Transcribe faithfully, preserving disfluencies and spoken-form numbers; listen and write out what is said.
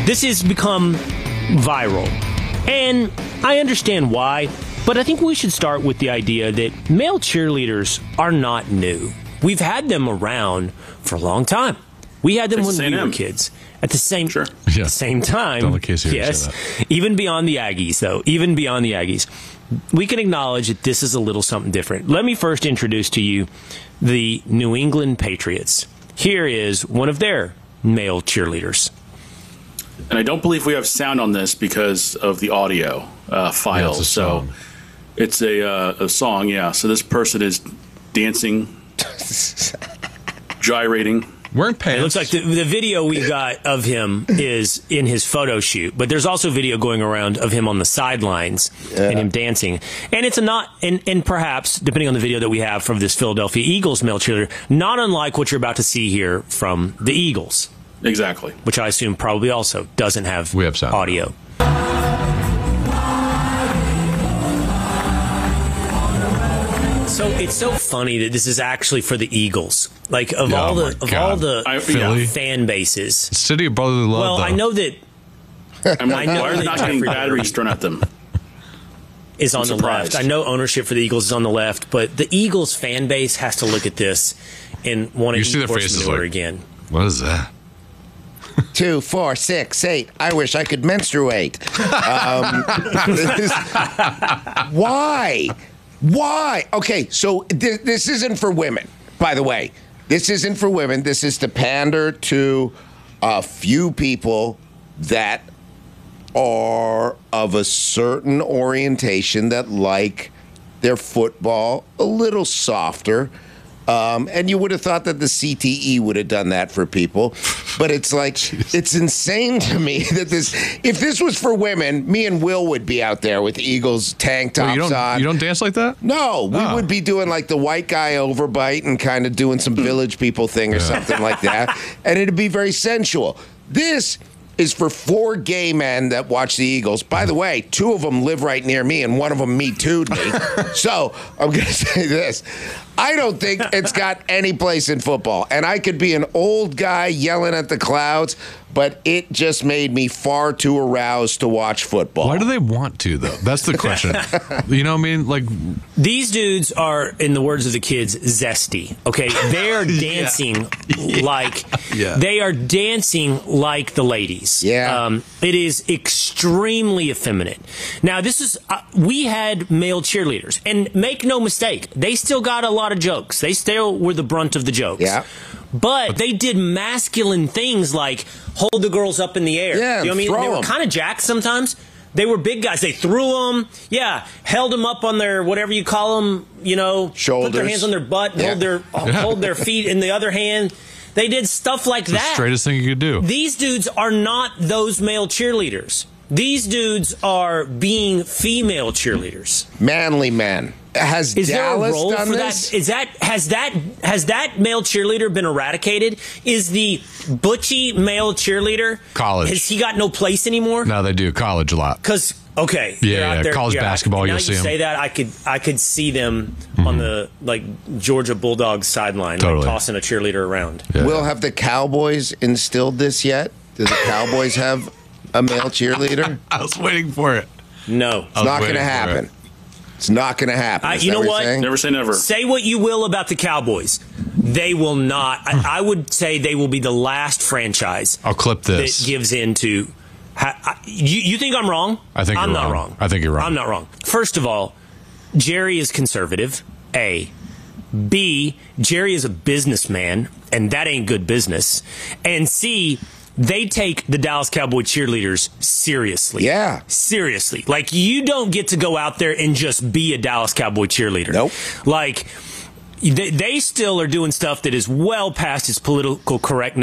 This has become viral, and I understand why, but I think we should start with the idea that male cheerleaders are not new. We've had them around for a long time. We had them Texas when we A and M. were kids. At the same, Sure. at Yeah. the same time, Don't let Casey hear you yes, say that. even beyond the Aggies, though, even beyond the Aggies, we can acknowledge that this is a little something different. Let me first introduce to you the New England Patriots. Here is one of their male cheerleaders. And I don't believe we have sound on this because of the audio uh, file. Yeah, it's a so song. it's a, uh, a song, yeah. So this person is dancing, gyrating. Wearing pants. It looks like the, the video we got of him is in his photo shoot, but there's also video going around of him on the sidelines Yeah. and him dancing. And it's a not, and, and perhaps, depending on the video that we have from this Philadelphia Eagles male cheerleader, not unlike what you're about to see here from the Eagles, Exactly. which I assume probably also doesn't have, We have sound. audio. So it's so funny that this is actually for the Eagles. Like of Yeah, all oh the my of God. all the I- Philly. yeah. fan bases. City of Brotherly Love. Well, though. I know that I'm like, I know why are they that not getting Jeffrey batteries thrown at them? is on I'm the surprised. left. I know ownership for the Eagles is on the left, but the Eagles fan base has to look at this and want to You see eat their horse faces manure like- again. What is that? Two, four, six, eight. I wish I could menstruate. Um, this- why? Why? Okay, so th- this isn't for women, by the way. This isn't for women. This is to pander to a few people that are of a certain orientation that like their football a little softer. Um, and you would have thought that the C T E would have done that for people. But it's like, it's insane to me that this, if this was for women, me and Will would be out there with Eagles tank tops Wait, you don't on. you don't dance like that? No, we Oh. would be doing like the white guy overbite and kind of doing some village people thing or Yeah. something like that. And it'd be very sensual. This is for four gay men that watch the Eagles. By the way, two of them live right near me and one of them me too'd me. So I'm going to say this. I don't think it's got any place in football. And I could be an old guy yelling at the clouds, but it just made me far too aroused to watch football. Why do they want to, though? That's the question. You know what I mean? Like, These dudes are, in the words of the kids, zesty. Okay, they are dancing like Yeah. they are dancing like the ladies. Yeah. um, it is extremely effeminate. Now, this is uh, we had male cheerleaders, and make no mistake, they still got a lot of jokes. They still were the brunt of the jokes. Yeah. But they did masculine things like hold the girls up in the air. Yeah, you know what I mean? throw They were 'em. kind of jacked sometimes. They were big guys. They threw them. Yeah, held them up on their whatever you call them. You know, put Shoulders. their hands on their butt, and Yeah. hold their hold their feet in the other hand. They did stuff like the that. straightest thing you could do. These dudes are not those male cheerleaders. These dudes are being female cheerleaders. Manly men. Has Is Dallas there a role done for this? that? Is that has that has that male cheerleader been eradicated? Is the butchy male cheerleader College. Has he got no place anymore? No, they do college a lot. Because okay, Yeah, they're out yeah, there, college yeah, basketball, Now you'll you see 'em. say that I could I could see them Mm-hmm. on the like Georgia Bulldogs sideline, Totally. like, tossing a cheerleader around. Yeah. Will, have the Cowboys instilled this yet? Do the Cowboys have a male cheerleader? I was waiting for it. No, I was Not going waiting to for happen. it. It's not going to happen. I- Is you that know you're what? saying? Never say never. say what you will about the Cowboys, they will not. I, I would say they will be the last franchise I'll clip that this. gives in to. Ha, I, you, you think I'm wrong? I think I'm you're not wrong. wrong. I think you're wrong. I'm not wrong. First of all, Jerry is conservative. A. B. Jerry is a businessman, and that ain't good business. And C. They take the Dallas Cowboy cheerleaders seriously. Yeah. Seriously. Like, you don't get to go out there and just be a Dallas Cowboy cheerleader. Nope. Like, they, they still are doing stuff that is well past its political correctness.